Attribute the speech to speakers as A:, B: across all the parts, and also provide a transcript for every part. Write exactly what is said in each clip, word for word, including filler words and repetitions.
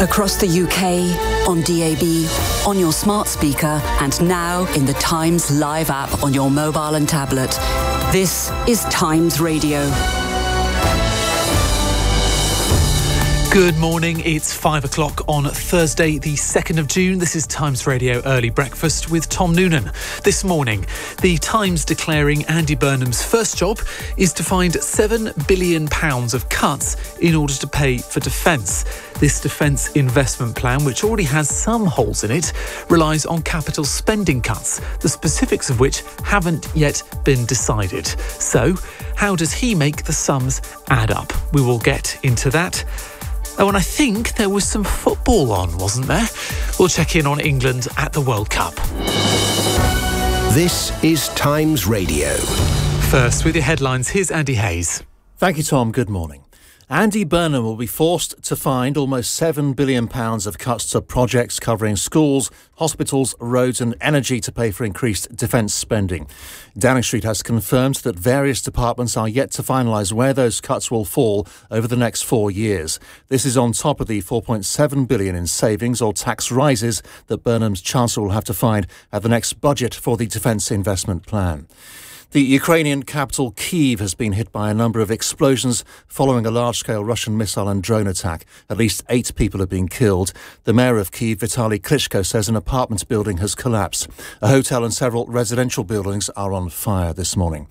A: Across the U K, on D A B, on your smart speaker, and now in the Times Live app on your mobile and tablet. This is Times Radio.
B: Good morning, it's five o'clock on Thursday the second of June. This is Times Radio Early Breakfast with Tom Noonan. This morning, the Times declaring Andy Burnham's first job is to find seven billion pounds of cuts in order to pay for defence. This defence investment plan, which already has some holes in it, relies on capital spending cuts, the specifics of which haven't yet been decided. So, how does he make the sums add up? We will get into that. Oh, and I think there was some football on, wasn't there? We'll check in on England at the World Cup.
C: This is Times Radio.
B: First, with your headlines, here's Andy Hayes.
D: Thank you, Tom. Good morning. Andy Burnham will be forced to find almost seven billion pounds of cuts to projects covering schools, hospitals, roads and energy to pay for increased defence spending. Downing Street has confirmed that various departments are yet to finalise where those cuts will fall over the next four years. This is on top of the four point seven billion pounds in savings or tax rises that Burnham's Chancellor will have to find at the next budget for the Defence Investment Plan. The Ukrainian capital Kyiv has been hit by a number of explosions following a large-scale Russian missile and drone attack. At least eight people have been killed. The mayor of Kyiv, Vitaly Klitschko, says an apartment building has collapsed. A hotel and several residential buildings are on fire this morning.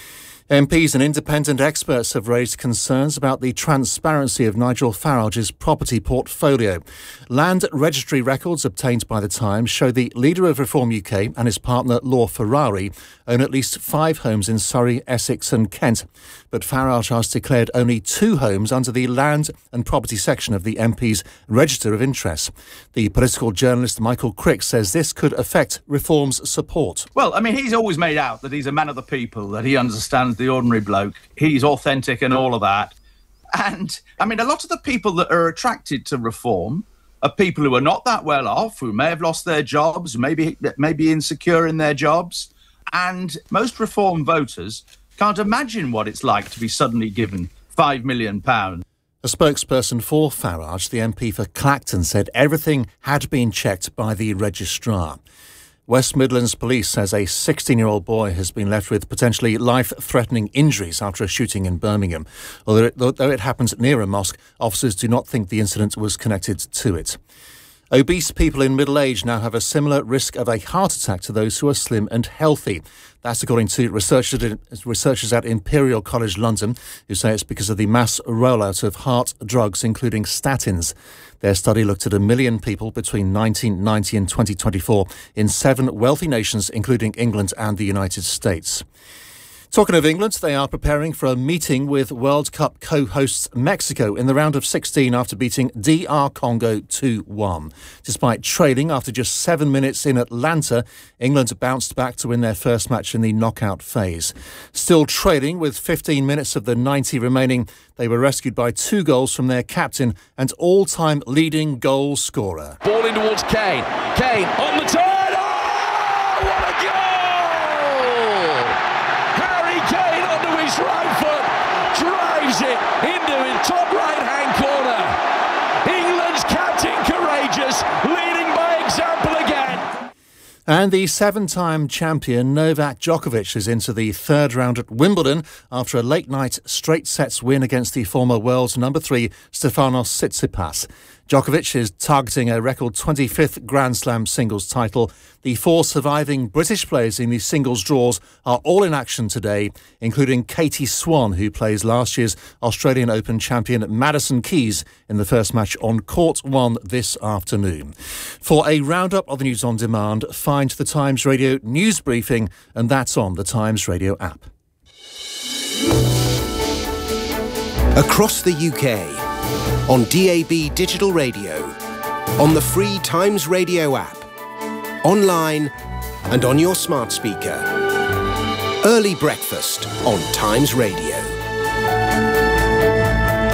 D: M Ps and independent experts have raised concerns about the transparency of Nigel Farage's property portfolio. Land registry records obtained by The Times show the leader of Reform U K and his partner Law Ferrari own at least five homes in Surrey, Essex and Kent. But Farage has declared only two homes under the Land and Property section of the M P's Register of Interests. The political journalist Michael Crick says this could affect Reform's support.
E: Well, I mean, he's always made out that he's a man of the people, that he understands the ordinary bloke. He's authentic and all of that. And, I mean, a lot of the people that are attracted to Reform are people who are not that well off, who may have lost their jobs, maybe maybe insecure in their jobs. And most Reform voters can't imagine what it's like to be suddenly given five million pounds.
D: A spokesperson for Farage, the M P for Clacton, said everything had been checked by the registrar. West Midlands Police says a sixteen-year-old boy has been left with potentially life-threatening injuries after a shooting in Birmingham. Although it, although it happened near a mosque, officers do not think the incident was connected to it. Obese people in middle age now have a similar risk of a heart attack to those who are slim and healthy. That's according to researchers, researchers at Imperial College London, who say it's because of the mass rollout of heart drugs, including statins. Their study looked at a million people between nineteen ninety and twenty twenty-four in seven wealthy nations, including England and the United States. Talking of England, they are preparing for a meeting with World Cup co-hosts Mexico in the round of sixteen after beating D R Congo two one. Despite trailing after just seven minutes in Atlanta, England bounced back to win their first match in the knockout phase. Still trailing with fifteen minutes of the ninety remaining, they were rescued by two goals from their captain and all-time leading goal scorer.
F: Ball in towards Kane. Kane on the turn. Oh, what a goal! Kane onto his right foot, drives it into his top right-hand corner. England's captain courageous, leading by example again.
D: And the seven-time champion Novak Djokovic is into the third round at Wimbledon after a late-night straight-sets win against the former world number three Stefanos Tsitsipas. Djokovic is targeting a record twenty-fifth Grand Slam singles title. The four surviving British players in the singles draws are all in action today, including Katie Swan, who plays last year's Australian Open champion Madison Keys in the first match on court one this afternoon. For a roundup of the news on demand, find the Times Radio news briefing, and that's on the Times Radio app.
C: Across the U K, on D A B digital radio, on the free Times Radio app, online and on your smart speaker. Early breakfast on Times Radio.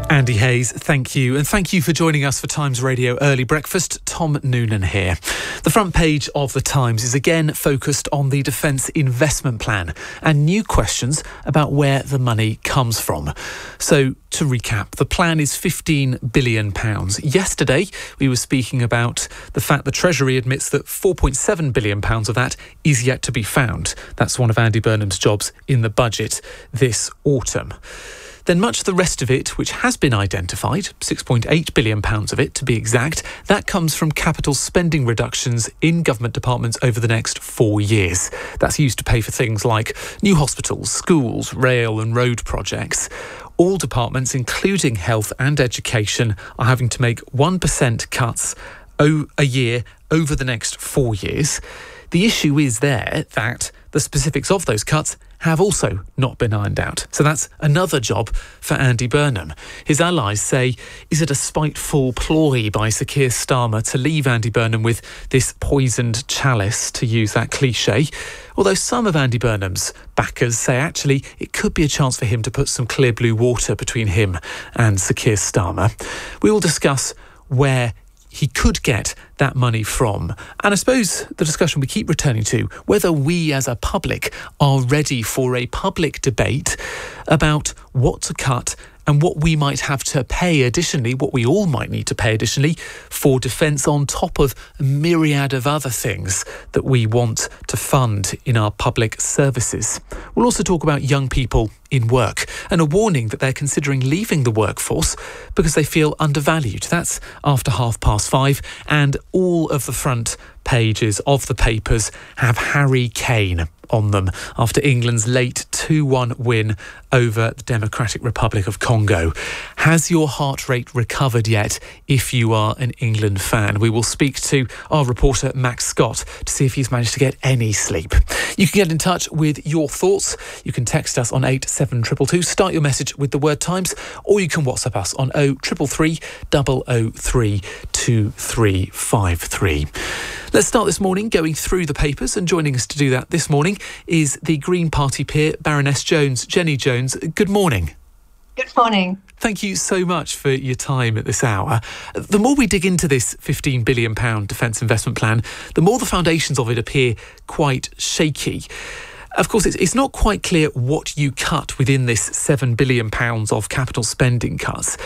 B: Andy Hayes, thank you. And thank you for joining us for Times Radio Early Breakfast. Tom Noonan here. The front page of The Times is again focused on the Defence Investment Plan and new questions about where the money comes from. So, to recap, the plan is fifteen billion pounds. Yesterday, we were speaking about the fact the Treasury admits that four point seven billion pounds of that is yet to be found. That's one of Andy Burnham's jobs in the budget this autumn. Then much of the rest of it, which has been identified, six point eight billion pounds of it to be exact, that comes from capital spending reductions in government departments over the next four years. That's used to pay for things like new hospitals, schools, rail and road projects. All departments, including health and education, are having to make one percent cuts o- a year over the next four years. The issue is there that the specifics of those cuts have also not been ironed out. So that's another job for Andy Burnham. His allies say, is it a spiteful ploy by Sir Keir Starmer to leave Andy Burnham with this poisoned chalice, to use that cliche? Although some of Andy Burnham's backers say actually it could be a chance for him to put some clear blue water between him and Sir Keir Starmer. We will discuss where he could get that money from. And I suppose the discussion we keep returning to, whether we as a public are ready for a public debate about what to cut and what we might have to pay additionally, what we all might need to pay additionally for defence on top of a myriad of other things that we want to fund in our public services. We'll also talk about young people in work and a warning that they're considering leaving the workforce because they feel undervalued. That's after half past five, and all of the front pages of the papers have Harry Kane on them after England's late two one win over the Democratic Republic of Congo. Has your heart rate recovered yet if you are an England fan? We will speak to our reporter Max Scott to see if he's managed to get any sleep. You can get in touch with your thoughts. You can text us on eight seven two two two, start your message with the word Times, or you can WhatsApp us on oh three three three, oh oh three, two three five three. Let's start this morning going through the papers, and joining us to do that this morning is the Green Party peer, Baroness Jones. Jenny Jones, good morning.
G: Good morning.
B: Thank you so much for your time at this hour. The more we dig into this fifteen billion pounds defence investment plan, the more the foundations of it appear quite shaky. Of course, it's, it's not quite clear what you cut within this seven billion pounds of capital spending cuts.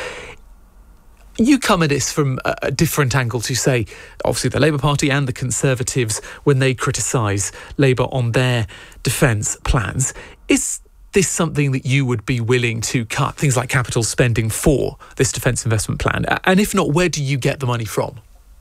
B: You come at this from a different angle to, say, obviously the Labour Party and the Conservatives when they criticise Labour on their defence plans. Is this something that you would be willing to cut, things like capital spending for this defence investment plan? And if not, where do you get the money from?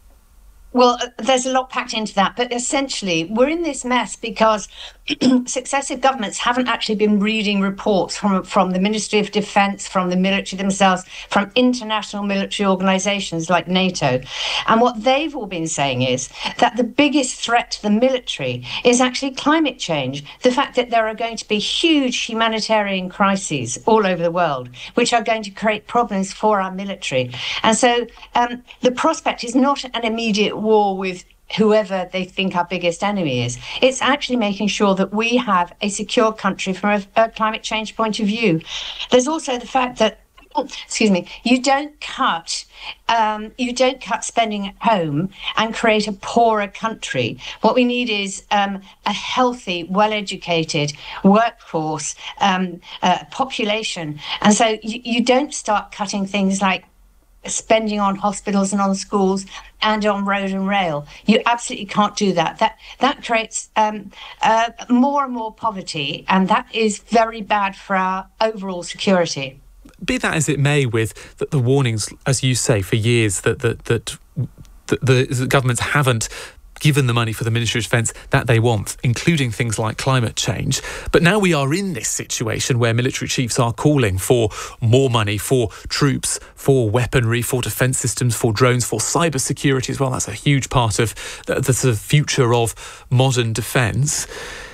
G: Well, there's a lot packed into that, but essentially we're in this mess because successive governments haven't actually been reading reports from from the Ministry of Defence, from the military themselves, from international military organisations like NATO. And what they've all been saying is that the biggest threat to the military is actually climate change, the fact that there are going to be huge humanitarian crises all over the world, which are going to create problems for our military. And so um, the prospect is not an immediate war with whoever they think our biggest enemy is. It's actually making sure that we have a secure country from a, a climate change point of view. There's also the fact that, excuse me, you don't cut um, you don't cut spending at home and create a poorer country. What we need is um, a healthy, well-educated workforce, um, uh, population. And so you, you don't start cutting things like spending on hospitals and on schools and on road and rail. You absolutely can't do that. That that creates um, uh, more and more poverty, and that is very bad for our overall security.
B: Be that as it may, with the, the warnings, as you say, for years that that that the, the, the governments haven't given the money for the Ministry of Defence that they want, including things like climate change. But now we are in this situation where military chiefs are calling for more money for troops, for weaponry, for defence systems, for drones, for cyber security as well. That's a huge part of the, the sort of future of modern defence.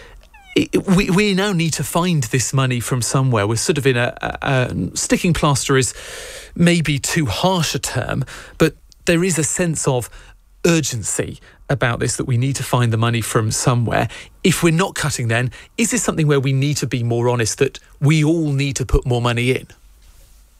B: We, we now need to find this money from somewhere. We're sort of in a, a, a sticking plaster is maybe too harsh a term, but there is a sense of urgency about this, that we need to find the money from somewhere. If we're not cutting, then is this something where we need to be more honest that we all need to put more money in?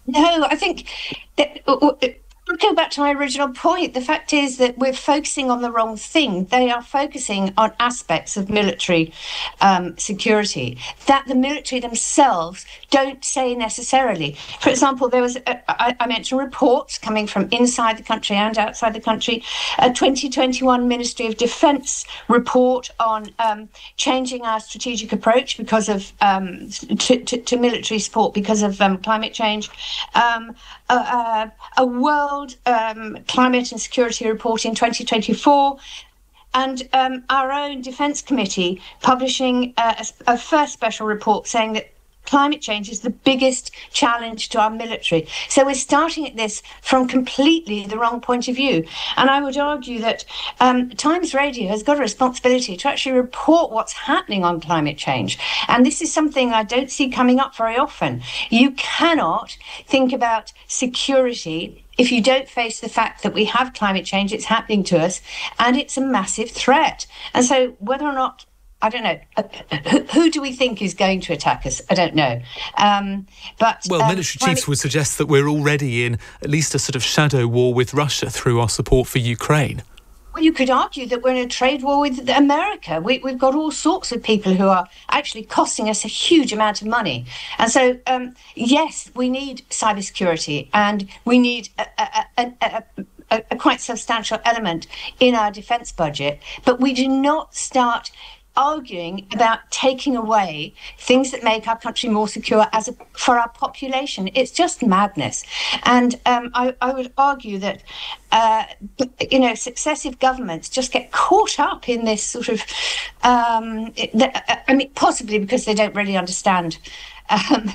G: No, I think that, I'll go back to my original point. The fact is that we're focusing on the wrong thing. They are focusing on aspects of military um, security that the military themselves don't say necessarily. For example, there was, a, I, I mentioned reports coming from inside the country and outside the country, a twenty twenty-one Ministry of Defence report on um, changing our strategic approach because of um, to, to, to military support because of um, climate change. Um, a, a, a world um, climate and security report in twenty twenty-four, and um, our own Defence Committee publishing a, a first special report saying that climate change is the biggest challenge to our military. So we're starting at this from completely the wrong point of view. And I would argue that um, Times Radio has got a responsibility to actually report what's happening on climate change. And this is something I don't see coming up very often. You cannot think about security if you don't face the fact that we have climate change, it's happening to us, and it's a massive threat. And so whether or not I don't know. Who, who do we think is going to attack us? I don't know. Um, but
B: Well,
G: um,
B: military chiefs would suggest that we're already in at least a sort of shadow war with Russia through our support for Ukraine.
G: Well, you could argue that we're in a trade war with America. We, we've got all sorts of people who are actually costing us a huge amount of money. And so, um, yes, we need cybersecurity, and we need a, a, a, a, a, a quite substantial element in our defence budget. But we do not start arguing about taking away things that make our country more secure as a, for our population. It's just madness. And um, I, I would argue that, uh, you know, successive governments just get caught up in this sort of, um, that, I mean, possibly because they don't really understand um,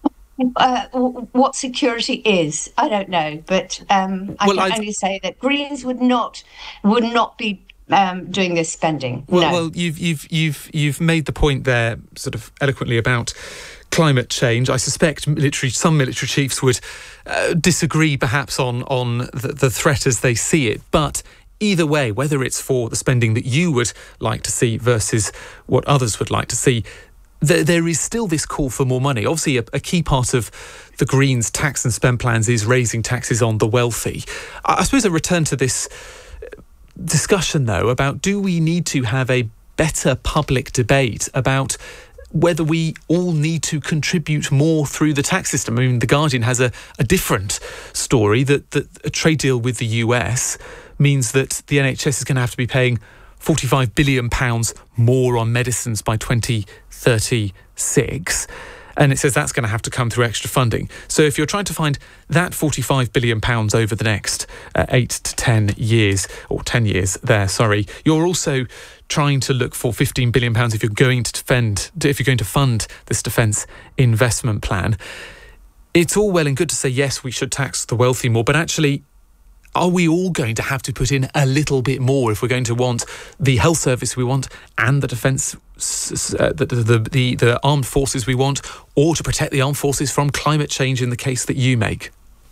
G: Uh, what security is. I don't know, but um, I well, can I've... only say that Greens would not would not be Um, doing this spending.
B: Well,
G: no.
B: well, you've you've you've you've made the point there, sort of eloquently, about climate change. I suspect military, some military chiefs would uh, disagree, perhaps, on on the, the threat as they see it. But either way, whether it's for the spending that you would like to see versus what others would like to see, there, there is still this call for more money. Obviously, a, a key part of the Greens' tax and spend plans is raising taxes on the wealthy. I, I suppose I return to this discussion, though, about do we need to have a better public debate about whether we all need to contribute more through the tax system. I mean, The Guardian has a, a different story that, that a trade deal with the U S means that the N H S is going to have to be paying forty-five billion pounds more on medicines by twenty thirty-six. And it says that's going to have to come through extra funding. So if you're trying to find that forty-five billion pounds over the next uh, eight to ten years, or ten years there, sorry, you're also trying to look for fifteen billion pounds if you're going to defend, if you're going to fund this defence investment plan. It's all well and good to say, yes, we should tax the wealthy more, but actually, are we all going to have to put in a little bit more if we're going to want the health service we want and the defence, uh, the, the, the, the armed forces we want, or to protect the armed forces from climate change in the case that you make?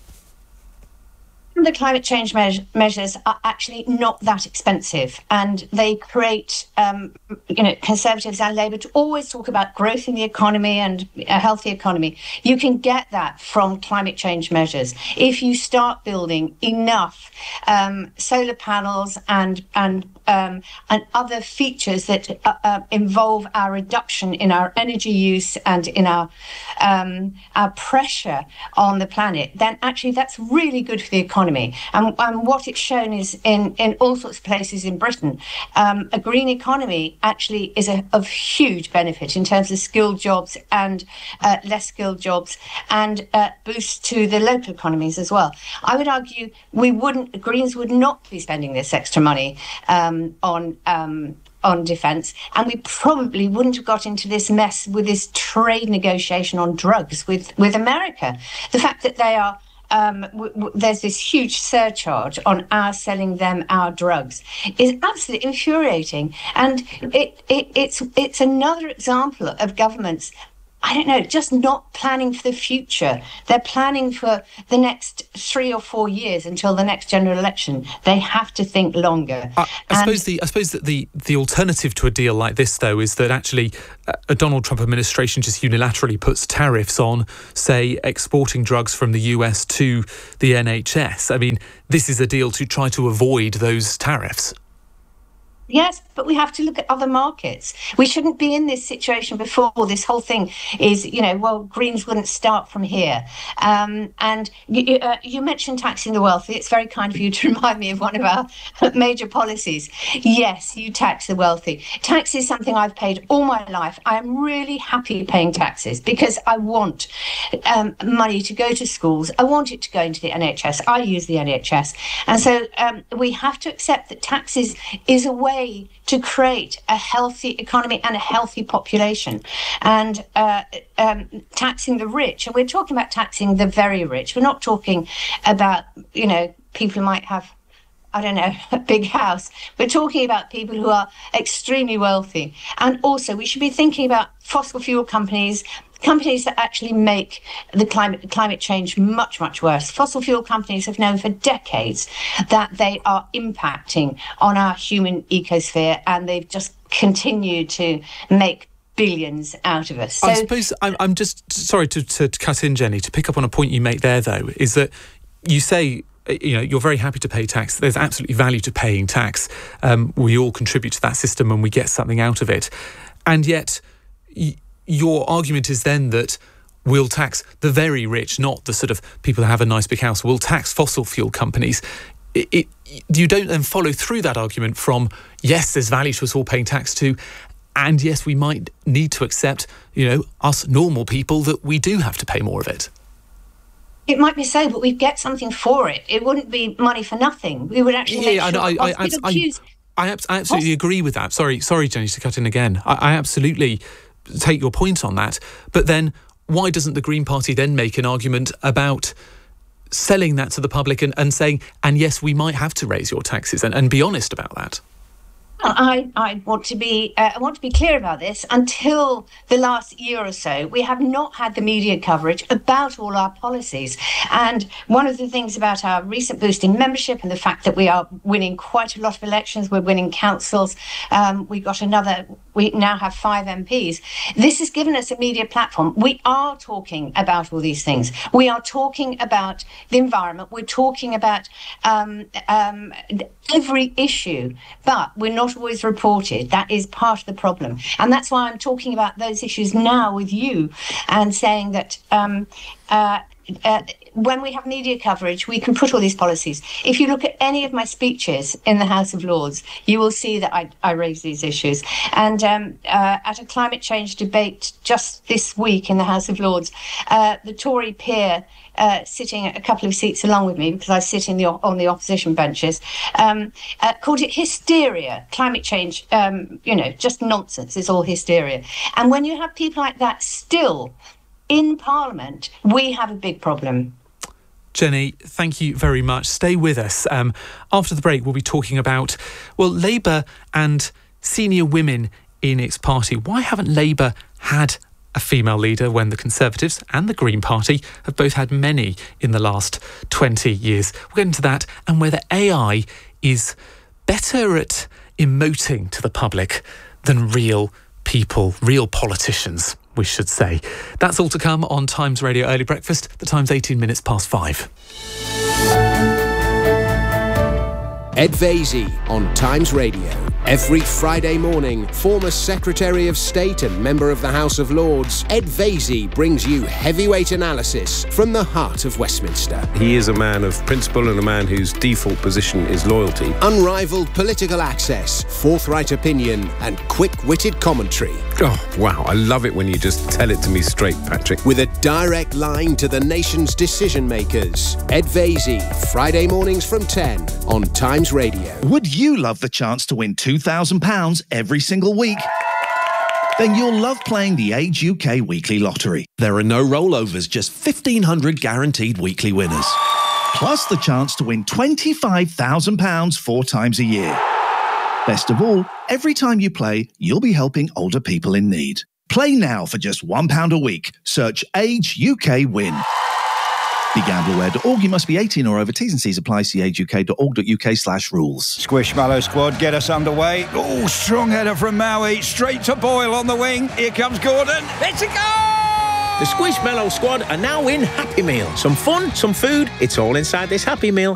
G: The climate change me- measures are actually not that expensive, and they create, um, you know, Conservatives and Labour to always talk about growth in the economy and a healthy economy. You can get that from climate change measures if you start building enough um, solar panels and and um, and other features that uh, uh, involve our reduction in our energy use and in our um, our pressure on the planet. Then actually, that's really good for the economy. And, and what it's shown is in, in all sorts of places in Britain, um, a green economy actually is a, of huge benefit in terms of skilled jobs and uh, less skilled jobs, and uh, boosts to the local economies as well. I would argue we wouldn't, Greens would not be spending this extra money um, on um, on defence, and we probably wouldn't have got into this mess with this trade negotiation on drugs with, with America. The fact that they are Um, w- w- there's this huge surcharge on our selling them our drugs is absolutely infuriating, and it, it it's it's another example of governments I don't know, just not planning for the future. They're planning for the next three or four years until the next general election. They have to think longer.
B: I, I suppose the I suppose that the, the alternative to a deal like this, though, is that actually a Donald Trump administration just unilaterally puts tariffs on, say, exporting drugs from the U S to the N H S. I mean, this is a deal to try to avoid those tariffs.
G: Yes, but we have to look at other markets. We shouldn't be in this situation before. This whole thing is, you know, well, Greens wouldn't start from here. Um, and you, uh, you mentioned taxing the wealthy. It's very kind of you to remind me of one of our major policies. Yes, you tax the wealthy. Tax is something I've paid all my life. I am really happy paying taxes because I want um, money to go to schools. I want it to go into the N H S. I use the N H S. And so um, we have to accept that taxes is a way to create a healthy economy and a healthy population. And uh, um, taxing the rich, and we're talking about taxing the very rich. We're not talking about, you know, people who might have, I don't know, a big house. We're talking about people who are extremely wealthy. And also we should be thinking about fossil fuel companies, companies that actually make the climate climate change much, much worse. Fossil fuel companies have known for decades that they are impacting on our human ecosphere, and they've just continued to make billions out of us. So,
B: I suppose I'm, I'm just sorry to, to cut in, Jenny, to pick up on a point you make there, though, is that you say, you know, you're very happy to pay tax. There's absolutely value to paying tax. Um, we all contribute to that system and we get something out of it. And yet, y- your argument is then that we'll tax the very rich, not the sort of people who have a nice big house. We'll tax fossil fuel companies. It, it, you don't then follow through that argument from, yes, there's value to us all paying tax too, and yes, we might need to accept, you know, us normal people, that we do have to pay more of it.
G: It might be so, but we'd get something for it. It wouldn't be money for nothing. We would actually
B: yeah,
G: make sure...
B: I, I, I, I, I, I absolutely agree with that. Sorry, sorry, Jenny, to cut in again. I, I absolutely... take your point on that, but then why doesn't the Green Party then make an argument about selling that to the public and, and saying, and yes, we might have to raise your taxes, and, and be honest about that?
G: I, I want to be uh, I want to be clear about this. Until the last year or so, we have not had the media coverage about all our policies. And one of the things about our recent boost in membership and the fact that we are winning quite a lot of elections, we're winning councils, um, we got another, we now have five M Ps. This has given us a media platform. We are talking about all these things. We are talking about the environment. We're talking about um, um, every issue, but we're not always reported. That is part of the problem. And that's why I'm talking about those issues now with you and saying that um, uh, uh, when we have media coverage, we can put all these policies. If you look at any of my speeches in the House of Lords, you will see that I, I raise these issues. And um, uh, at a climate change debate just this week in the House of Lords, uh, the Tory peer Uh, sitting a couple of seats along with me, because I sit in the on the opposition benches, um, uh, called it hysteria. Climate change, um, you know, just nonsense. It's all hysteria. And when you have people like that still in Parliament, we have a big problem.
B: Jenny, thank you very much. Stay with us. Um, after the break, we'll be talking about, well, Labour and senior women in its party. Why haven't Labour had a female leader when the Conservatives and the Green Party have both had many in the last twenty years? We'll get into that, and whether A I is better at emoting to the public than real people, real politicians, we should say. That's all to come on Times Radio Early Breakfast. The time's eighteen minutes past five.
C: Ed Vaizey on Times Radio. Every Friday morning, former Secretary of State and member of the House of Lords, Ed Vaizey brings you heavyweight analysis from the heart of Westminster.
H: He is a man of principle and a man whose default position is loyalty.
C: Unrivaled political access, forthright opinion, and quick-witted commentary.
H: Oh, wow. I love it when you just tell it to me straight, Patrick.
C: With a direct line to the nation's decision-makers. Ed Vaizey, Friday mornings from ten on Times Radio.
I: Would you love the chance to win two thousand pounds every single week? Then you'll love playing the Age U K Weekly Lottery. There are no rollovers, just fifteen hundred guaranteed weekly winners. Plus the chance to win twenty-five thousand pounds four times a year. Best of all, every time you play, you'll be helping older people in need. Play now for just one pound a week. Search Age U K Win. Be gamble aware dot org. You must be eighteen or over. T's and C's apply. See age u k dot org dot u k slash rules.
J: Squishmallow squad, get us underway. Oh, strong header from Maui. Straight to Boyle on the wing. Here comes Gordon. It's a goal!
K: The Squishmallow squad are now in Happy Meal. Some fun, some food. It's all inside this Happy Meal.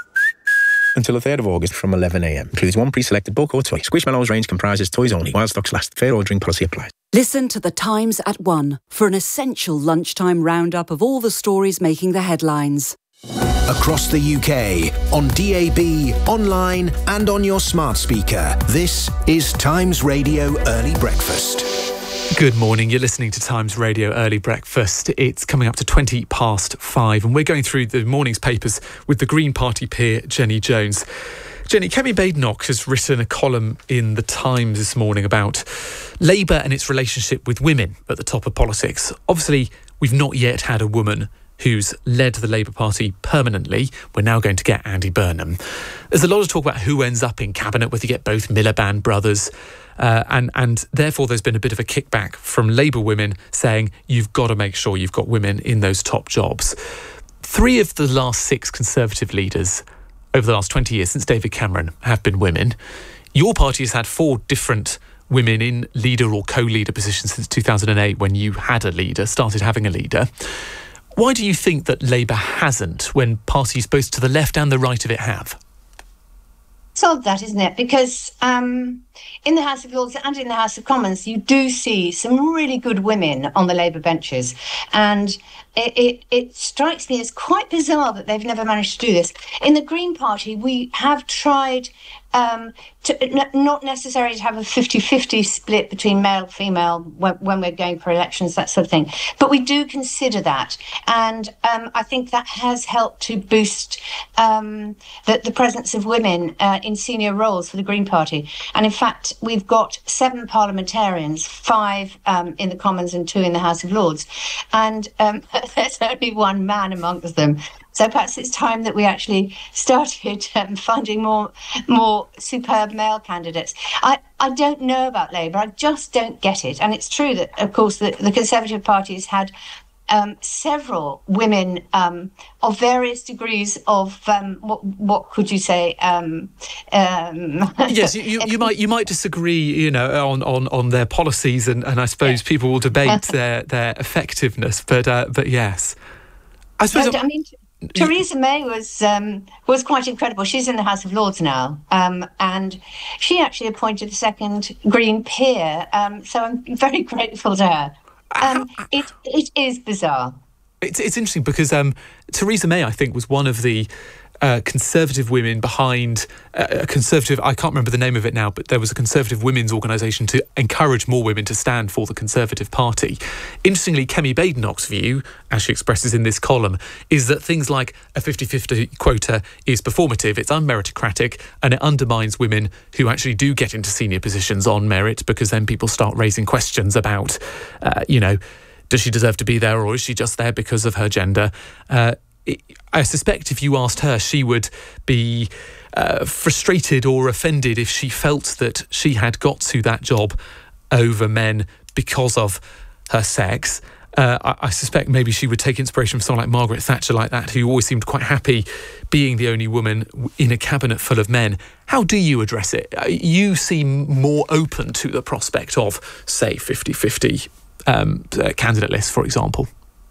K: Until the third of August from eleven a m. Includes one pre-selected book or toy. Squishmallows range comprises toys only. While stocks last. Fair ordering policy applies.
A: Listen to The Times at one for an essential lunchtime roundup of all the stories making the headlines.
C: Across the U K, on D A B, online and on your smart speaker, this is Times Radio Early Breakfast.
B: Good morning, you're listening to Times Radio Early Breakfast. It's coming up to twenty past five and we're going through the morning's papers with the Green Party peer, Jenny Jones. Jenny, Kemi Badenoch has written a column in The Times this morning about Labour and its relationship with women at the top of politics. Obviously, we've not yet had a woman who's led the Labour Party permanently. We're now going to get Andy Burnham. There's a lot of talk about who ends up in Cabinet, whether you get both Miliband brothers. Uh, and, and therefore, there's been a bit of a kickback from Labour women saying you've got to make sure you've got women in those top jobs. Three of the last six Conservative leaders over the last twenty years since David Cameron have been women. Your party has had four different women in leader or co-leader positions since two thousand eight when you had a leader, started having a leader. Why do you think that Labour hasn't when parties both to the left and the right of it have?
G: It's odd that, isn't it? Because um, in the House of Lords and in the House of Commons, you do see some really good women on the Labour benches. And it, it, it strikes me as quite bizarre that they've never managed to do this. In the Green Party, we have tried um, to n- not necessarily to have a fifty-fifty split between male and female when, when we're going for elections, that sort of thing. But we do consider that. And um, I think that has helped to boost um, the, the presence of women uh, in senior roles for the Green Party. And in fact, we've got seven parliamentarians, five um, in the Commons and two in the House of Lords. And um, there's only one man amongst them. So perhaps it's time that we actually started um, finding more more superb male candidates. I, I don't know about Labour. I just don't get it. And it's true that, of course, the, the Conservative Party has had um, several women um, of various degrees of, um, what, what could you say? Um, um,
B: yes, you, you, you might you might disagree, you know, on, on, on their policies, and, and I suppose yeah. people will debate their, their effectiveness. But uh, but yes, I suppose.
G: I mean, Theresa May was um, was quite incredible. She's in the House of Lords now, um, and she actually appointed the second Green peer. Um, so I'm very grateful to her. Um, it it is bizarre.
B: It's it's interesting because um, Theresa May, I think, was one of the uh, Conservative women behind uh, a Conservative, I can't remember the name of it now, but there was a Conservative women's organisation to encourage more women to stand for the Conservative Party. Interestingly, Kemi Badenoch's view, as she expresses in this column, is that things like a fifty-fifty quota is performative, it's unmeritocratic, and it undermines women who actually do get into senior positions on merit, because then people start raising questions about, uh, you know, does she deserve to be there, or is she just there because of her gender? Uh, I suspect if you asked her, she would be uh, frustrated or offended if she felt that she had got to that job over men because of her sex. Uh, I, I suspect maybe she would take inspiration from someone like Margaret Thatcher, like that, who always seemed quite happy being the only woman in a cabinet full of men. How do you address it? You seem more open to the prospect of, say, fifty-fifty um, uh, candidate lists, for example.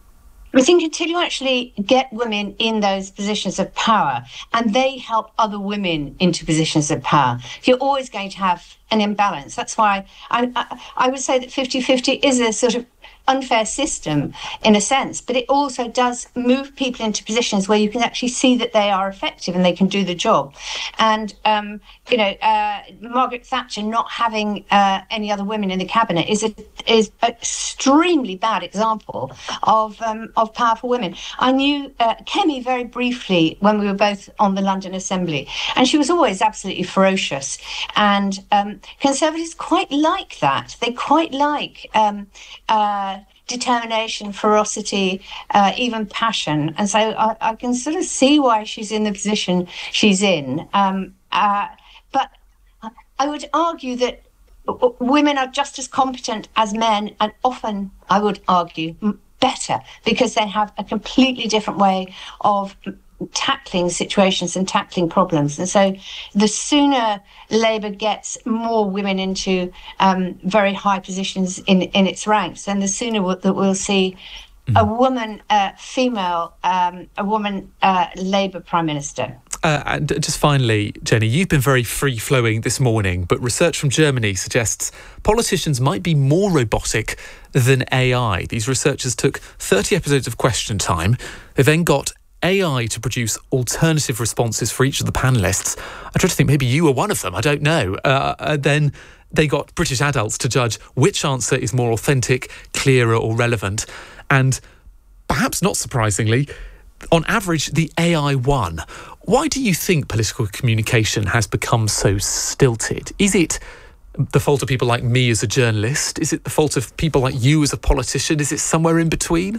G: I think until you actually get women in those positions of power and they help other women into positions of power, you're always going to have an imbalance. That's why I, I, I would say that fifty-fifty is a sort of unfair system in a sense, but it also does move people into positions where you can actually see that they are effective and they can do the job. And, um, you know, uh, Margaret Thatcher not having uh, any other women in the cabinet is a, is an extremely bad example of um, of powerful women. I knew uh, Kemi very briefly when we were both on the London Assembly, and she was always absolutely ferocious. And um, Conservatives quite like that. They quite like um, uh, determination, ferocity, uh, even passion. And so I, I can sort of see why she's in the position she's in. Um, uh, but I would argue that women are just as competent as men, and often, I would argue, better, because they have a completely different way of tackling situations and tackling problems. And so the sooner Labour gets more women into um, very high positions in, in its ranks, then the sooner we'll, that we'll see a woman, uh, female, um, a woman uh, Labour Prime Minister.
B: Uh, and just finally, Jenny, you've been very free-flowing this morning, but research from Germany suggests politicians might be more robotic than A I. These researchers took thirty episodes of Question Time. They then got A I to produce alternative responses for each of the panellists. I try to think maybe you were one of them. I don't know. Uh, and then they got British adults to judge which answer is more authentic, clearer or relevant. And perhaps not surprisingly, on average, the A I won. Why do you think political communication has become so stilted? Is it the fault of people like me as a journalist? Is it the fault of people like you as a politician? Is it somewhere in between?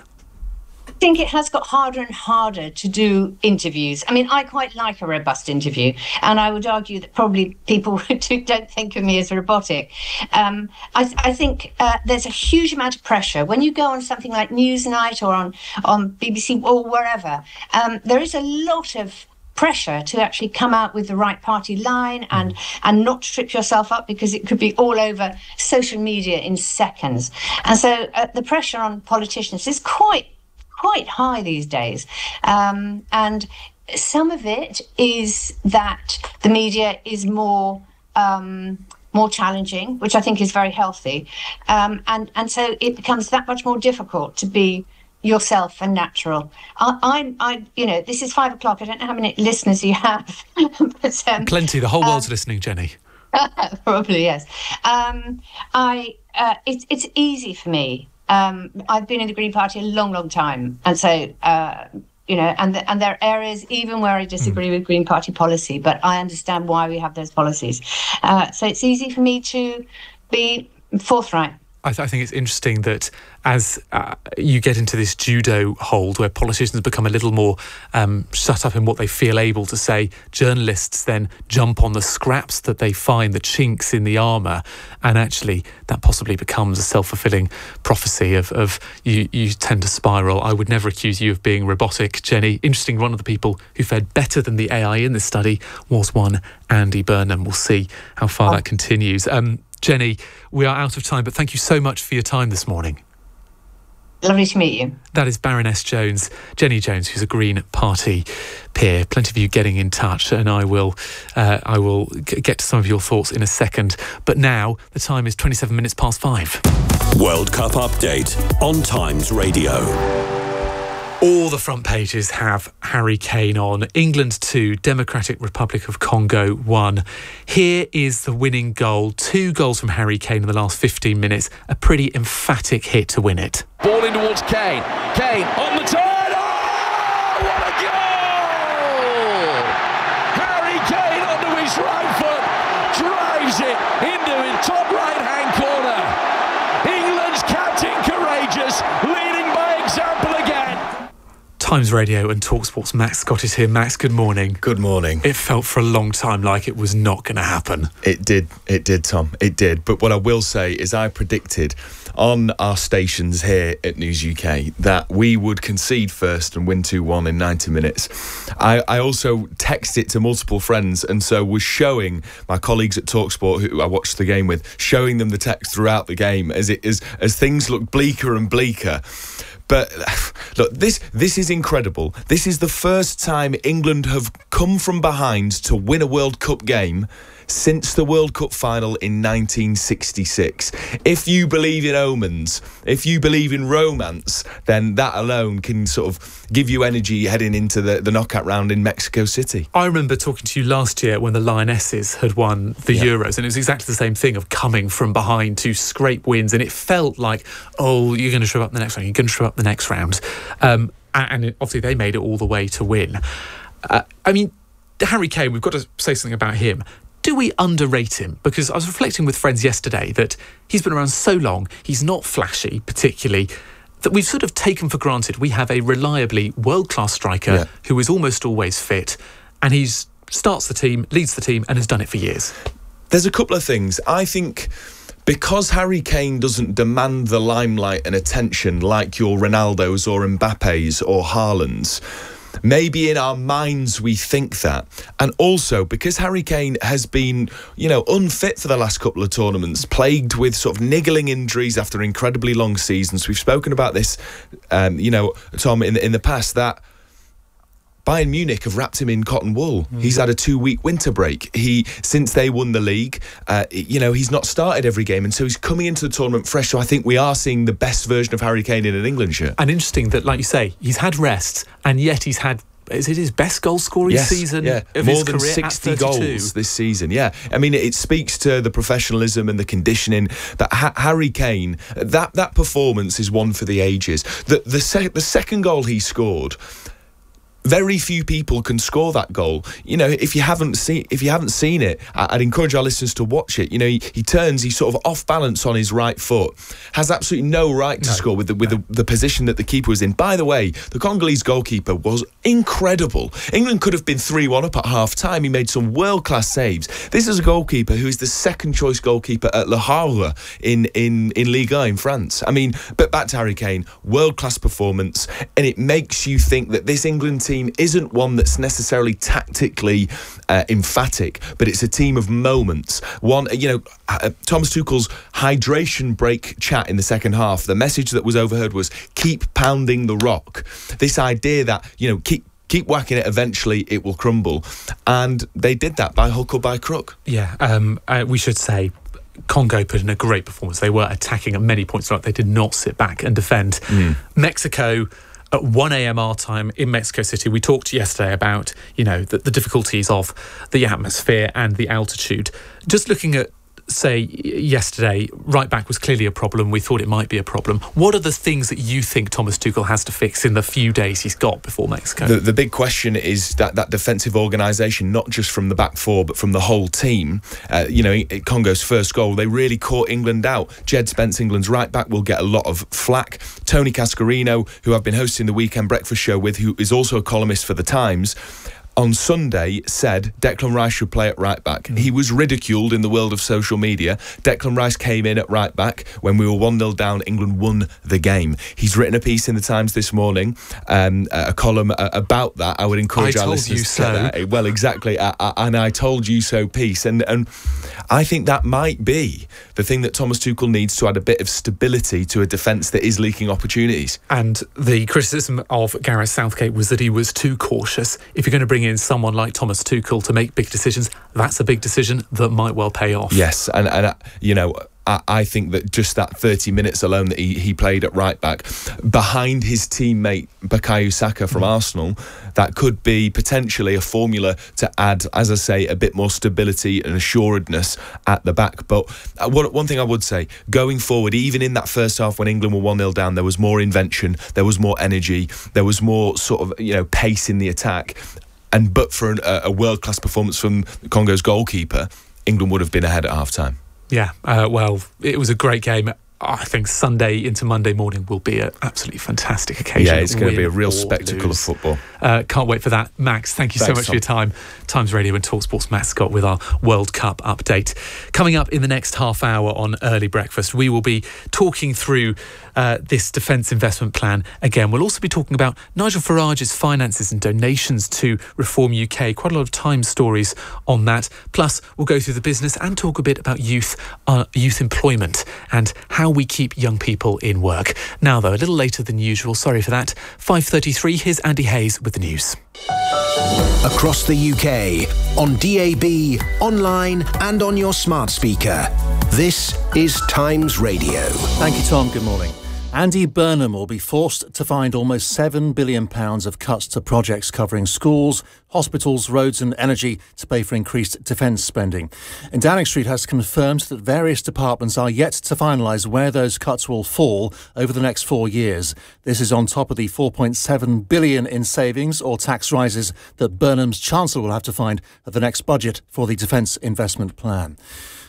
G: I think it has got harder and harder to do interviews. I mean, I quite like a robust interview, and I would argue that probably people don't think of me as robotic. Um, I, th- I think uh, there's a huge amount of pressure. When you go on something like Newsnight or on, on B B C or wherever, um, there is a lot of pressure to actually come out with the right party line and and not trip yourself up, because it could be all over social media in seconds. And so uh, the pressure on politicians is quite quite high these days. Um, and some of it is that the media is more um, more challenging, which I think is very healthy. Um, and, and so it becomes that much more difficult to be yourself and natural. I, I, I you know, this is five o'clock. I don't know how many listeners you have. but, um,
B: Plenty. The whole world's
G: um,
B: listening, Jenny.
G: Probably, yes. Um, I, uh, it's, it's easy for me. Um, I've been in the Green Party a long, long time. And so, uh, you know, and, the, and there are areas even where I disagree mm. with Green Party policy, but I understand why we have those policies. Uh, so it's easy for me to be forthright.
B: I, th- I think it's interesting that as uh, you get into this judo hold where politicians become a little more um, shut up in what they feel able to say, journalists then jump on the scraps that they find, the chinks in the armour, and actually that possibly becomes a self-fulfilling prophecy of, of you, you tend to spiral. I would never accuse you of being robotic, Jenny. Interesting, one of the people who fared better than the A I in this study was one Andy Burnham. We'll see how far oh. that continues. Um, Jenny, we are out of time, but thank you so much for your time this morning.
G: Lovely to meet you.
B: That is Baroness Jones, Jenny Jones, who's a Green Party peer. Plenty of you getting in touch, and I will uh, I will g- get to some of your thoughts in a second. But now, the time is twenty-seven minutes past five.
L: World Cup update on Times Radio.
B: All the front pages have Harry Kane on. England two, Democratic Republic of Congo one. Here is the winning goal. Two goals from Harry Kane in the last fifteen minutes. A pretty emphatic hit to win it.
F: Ball in towards Kane. Kane on the turn. Oh, what a goal! Harry Kane onto his right foot, drives it into his top right-hand corner. England's captain courageous, leading by example again.
B: Times Radio and TalkSport's Max Scott is here. Max, good morning.
M: Good morning.
B: It felt for a long time like it was not going to happen.
M: It did, it did, Tom. It did. But what I will say is I predicted on our stations here at News U K that we would concede first and win two one in ninety minutes. I, I also texted it to multiple friends, and so was showing my colleagues at TalkSport, who I watched the game with, showing them the text throughout the game as it as, as things looked bleaker and bleaker. But look, this this is incredible. This is the first time England have come from behind to win a World Cup game since the World Cup final in nineteen sixty-six. If you believe in omens, if you believe in romance, then that alone can sort of give you energy heading into the, the knockout round in Mexico City.
B: I remember talking to you last year when the Lionesses had won the yeah. Euros, and it was exactly the same thing of coming from behind to scrape wins, and it felt like, oh, you're going to show up the next round, you're going to show up the next round. Um, and it, obviously they made it all the way to win. Uh, I mean, Harry Kane, we've got to say something about him. Do we underrate him? Because I was reflecting with friends yesterday that he's been around so long, he's not flashy particularly, that we've sort of taken for granted we have a reliably world-class striker yeah. who is almost always fit, and he starts the team, leads the team, and has done it for years.
M: There's a couple of things. I think because Harry Kane doesn't demand the limelight and attention like your Ronaldos or Mbappes or Haalands, maybe in our minds we think that. And also because Harry Kane has been, you know, unfit for the last couple of tournaments, plagued with sort of niggling injuries after incredibly long seasons. We've spoken about this, um, you know, Tom, in the, in the past, that Bayern Munich have wrapped him in cotton wool. Mm. He's had a two-week winter break. He, since they won the league, uh, you know, he's not started every game, and so he's coming into the tournament fresh. So I think we are seeing the best version of Harry Kane in an England shirt.
B: And interesting that, like you say, he's had rest, and yet he's had. Is it his best goal scoring
M: yes,
B: season
M: yeah.
B: of
M: More
B: his
M: than
B: career
M: sixty
B: at
M: goals this season, yeah. I mean, it speaks to the professionalism and the conditioning that ha- Harry Kane, that that performance is one for the ages. The, the, se- the second goal he scored, very few people can score that goal. You know, if you haven't seen if you haven't seen it, I'd encourage our listeners to watch it. You know, he, he turns, he's sort of off balance on his right foot, has absolutely no right to no, score with the with no. the, the position that the keeper was in. By the way, the Congolese goalkeeper was incredible. England could have been three one up at half time. He made some world class saves. This is a goalkeeper who is the second choice goalkeeper at Le Havre in in in Ligue one in France. I mean, but back to Harry Kane, world class performance, and it makes you think that this England team isn't one that's necessarily tactically uh, emphatic, but it's a team of moments. One, you know, uh, Thomas Tuchel's hydration break chat in the second half, the message that was overheard was keep pounding the rock. This idea that, you know, keep keep whacking it, eventually it will crumble. And they did that by hook or by crook.
B: Yeah, um, uh, we should say Congo put in a great performance. They were attacking at many points throughout. They did not sit back and defend. Mm. Mexico, at one a.m. our time in Mexico City, we talked yesterday about, you know, the, the difficulties of the atmosphere and the altitude. Just looking at, say, yesterday, right back was clearly a problem. We thought it might be a problem. What are the things that you think Thomas Tuchel has to fix in the few days he's got before Mexico?
M: The, the big question is that, that defensive organisation, not just from the back four, but from the whole team. Uh, you know, Congo's first goal, they really caught England out. Jed Spence, England's right back, will get a lot of flack. Tony Cascarino, who I've been hosting the Weekend Breakfast Show with, who is also a columnist for The Times, on Sunday said Declan Rice should play at right back. Mm. He was ridiculed in the world of social media. Declan Rice came in at right back when we were one nil down. England won the game. He's written a piece in the Times this morning, um, a column uh, about that. I would encourage
B: I
M: our listeners to get that. Well, exactly. I, I, and I told you so piece. And, and I think that might be the thing that Thomas Tuchel needs to add a bit of stability to a defence that is leaking opportunities.
B: And the criticism of Gareth Southgate was that he was too cautious. If you're going to bring in someone like Thomas Tuchel to make big decisions, that's a big decision that might well pay off.
M: Yes, and, and uh, you know, I, I think that just that thirty minutes alone that he, he played at right back, behind his teammate Bukayo Saka from mm. Arsenal, that could be potentially a formula to add, as I say, a bit more stability and assuredness at the back. But uh, one, one thing I would say, going forward, even in that first half when England were one nil down, there was more invention, there was more energy, there was more sort of, you know, pace in the attack. And but for an, a world-class performance from Congo's goalkeeper, England would have been ahead at half-time.
B: Yeah, uh, well, it was a great game. I think Sunday into Monday morning will be an absolutely fantastic occasion.
M: Yeah, it's going to be a real spectacle
B: lose.
M: of football.
B: Uh, can't wait for that. Max, thank you Thanks, so much Tom. for your time. Times Radio and TalkSport's Matt Scott with our World Cup update. Coming up in the next half hour on Early Breakfast, we will be talking through uh, this defence investment plan again. We'll also be talking about Nigel Farage's finances and donations to Reform U K. Quite a lot of Times stories on that. Plus, we'll go through the business and talk a bit about youth, uh, youth employment and how we keep young people in work. Now, though, a little later than usual. Sorry for that. five thirty-three, here's Andy Hayes with the news.
C: Across the U K, on D A B, online and on your smart speaker. This is Times Radio.
D: Thank you, Tom. Good morning. Andy Burnham will be forced to find almost seven billion pounds of cuts to projects covering schools, hospitals, roads and energy to pay for increased defence spending. And Downing Street has confirmed that various departments are yet to finalise where those cuts will fall over the next four years. This is on top of the four point seven billion pounds in savings or tax rises that Burnham's Chancellor will have to find at the next budget for the Defence Investment Plan.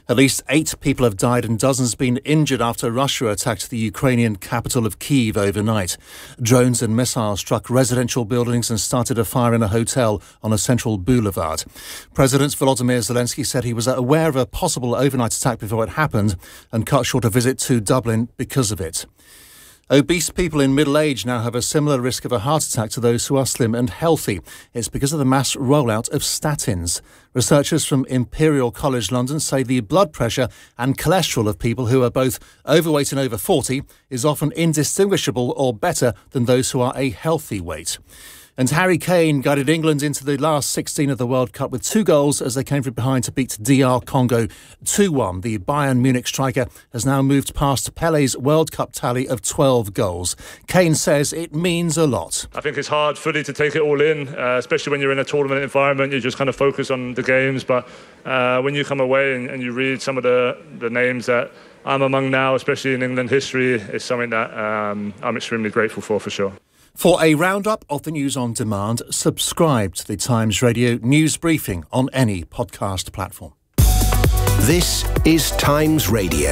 D: At least eight people have died and dozens been injured after Russia attacked the Ukrainian capital of Kyiv overnight. Drones and missiles struck residential buildings and started a fire in a hotel on a central boulevard. President Volodymyr Zelensky said he was aware of a possible overnight attack before it happened and cut short a visit to Dublin because of it. Obese people in middle age now have a similar risk of a heart attack to those who are slim and healthy. It's because of the mass rollout of statins. Researchers from Imperial College London say the blood pressure and cholesterol of people who are both overweight and over forty is often indistinguishable or better than those who are a healthy weight. And Harry Kane guided England into the last sixteen of the World Cup with two goals as they came from behind to beat D R Congo two one. The Bayern Munich striker has now moved past Pele's World Cup tally of twelve goals. Kane says it means a lot.
N: I think it's hard fully to take it all in, uh, especially when you're in a tournament environment. You just kind of focus on the games. But uh, when you come away and, and you read some of the, the names that I'm among now, especially in England history, it's something that um, I'm extremely grateful for, for sure.
D: For a roundup of the news on demand, subscribe to the Times Radio news briefing on any podcast platform.
C: This is Times Radio.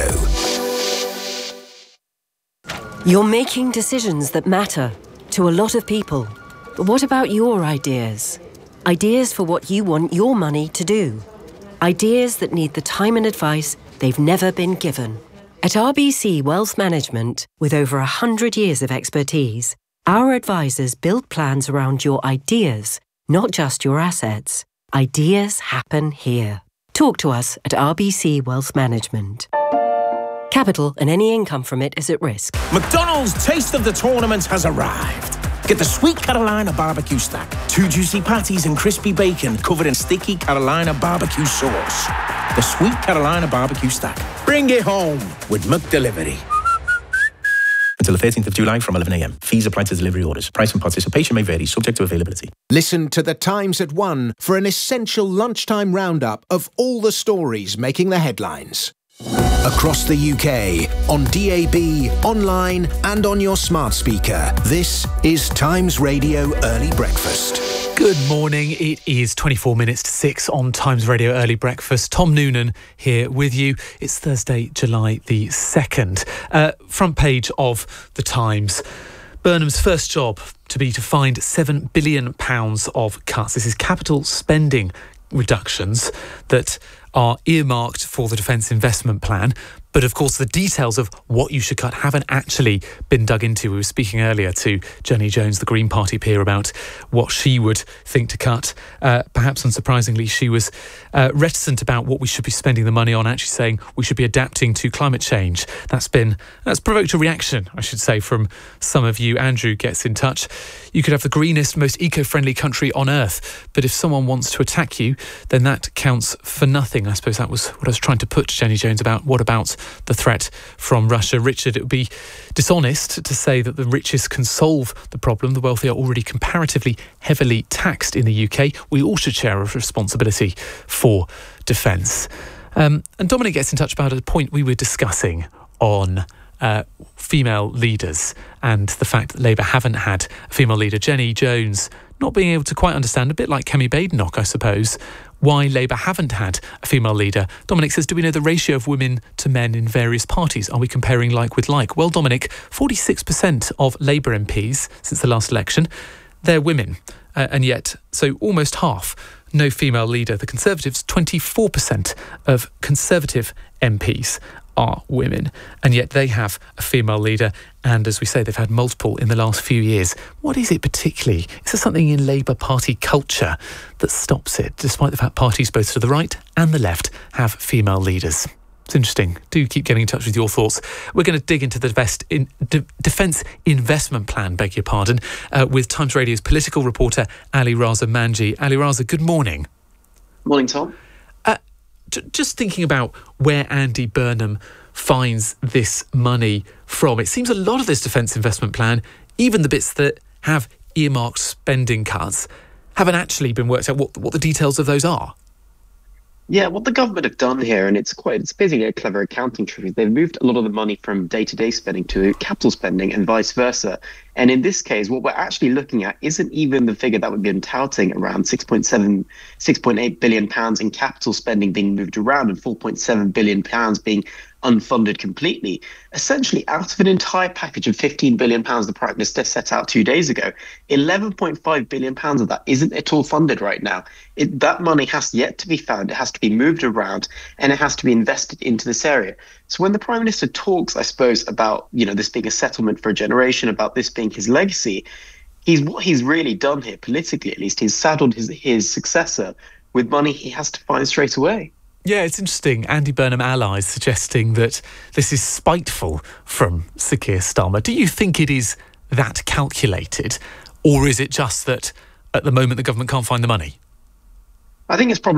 O: You're making decisions that matter to a lot of people. But what about your ideas? Ideas for what you want your money to do. Ideas that need the time and advice they've never been given. At R B C Wealth Management, with over one hundred years of expertise, our advisors build plans around your ideas, not just your assets. Ideas happen here. Talk to us at R B C Wealth Management. Capital and any income from it is at risk.
K: McDonald's Taste of the Tournament has arrived. Get the Sweet Carolina Barbecue Stack. Two juicy patties and crispy bacon covered in sticky Carolina barbecue sauce. The Sweet Carolina Barbecue Stack. Bring it home with McDelivery. Until the thirteenth of July from eleven a.m. Fees apply to delivery orders. Price and participation may vary, subject to availability.
C: Listen to The Times at one for an essential lunchtime roundup of all the stories making the headlines. Across the U K, on D A B, online and on your smart speaker. This is Times Radio Early Breakfast.
B: Good morning. It is twenty-four minutes to six on Times Radio Early Breakfast. Tom Noonan here with you. It's Thursday, July the second. Uh, front page of The Times. Burnham's first job to be to find seven billion pounds of cuts. This is capital spending reductions that are earmarked for the Defence Investment Plan. But of course, the details of what you should cut haven't actually been dug into. We were speaking earlier to Jenny Jones, the Green Party peer, about what she would think to cut. Uh, perhaps unsurprisingly, she was uh, reticent about what we should be spending the money on, actually saying we should be adapting to climate change. That's been, that's provoked a reaction, I should say, from some of you. Andrew gets in touch. You could have the greenest, most eco-friendly country on earth, but if someone wants to attack you, then that counts for nothing. I suppose that was what I was trying to put to Jenny Jones about what about the threat from Russia. Richard, it would be dishonest to say that the richest can solve the problem. The wealthy are already comparatively heavily taxed in the U K. We all should share a responsibility for defence. Um, and Dominic gets in touch about a point we were discussing on uh, female leaders and the fact that Labour haven't had a female leader. Jenny Jones not being able to quite understand, a bit like Kemi Badenoch, I suppose, why Labour haven't had a female leader. Dominic says, do we know the ratio of women to men in various parties? Are we comparing like with like? Well, Dominic, forty-six percent of Labour M Ps since the last election, they're women. Uh, and yet, so almost half, no female leader. The Conservatives, twenty-four percent of Conservative M Ps are women, and yet they have a female leader, and as we say, they've had multiple in the last few years. What is it particularly? Is there something in Labour Party culture that stops it, despite the fact parties both to the right and the left have female leaders? It's interesting. Do keep getting in touch with your thoughts. We're going to dig into the Vest in, De- Defence Investment Plan, beg your pardon, uh, with Times Radio's political reporter Ali Raza Manji. Ali Raza, good morning.
P: Morning, Tom.
B: Just thinking about where Andy Burnham finds this money from, it seems a lot of this Defence Investment Plan, even the bits that have earmarked spending cuts, haven't actually been worked out what, what the details of those are.
P: Yeah, what the government have done here, and it's quite, it's basically a clever accounting trick, is they've moved a lot of the money from day-to-day spending to capital spending and vice versa. And in this case, what we're actually looking at isn't even the figure that we've been touting, around six point seven, six point eight billion pounds in capital spending being moved around and four point seven billion pounds being unfunded completely. Essentially, out of an entire package of fifteen billion pounds the Prime Minister set out two days ago, eleven point five billion pounds of that isn't at all funded right now. It, that money has yet to be found, it has to be moved around, and it has to be invested into this area. So when the Prime Minister talks, I suppose, about, you know, this being a settlement for a generation, about this being his legacy, he's what he's really done here, politically at least, he's saddled his, his successor with money he has to find straight away.
B: Yeah, it's interesting. Andy Burnham allies suggesting that this is spiteful from Sir Keir Starmer. Do you think it is that calculated, or is it just that at the moment the government can't find the money?
P: I think it's probably